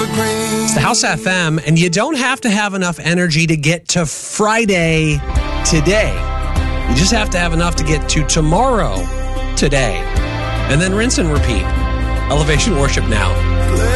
evergreen. It's the House FM, and you don't have to have enough energy to get to Friday today. You just have to have enough to get to tomorrow today. And then rinse and repeat. Elevation Worship now.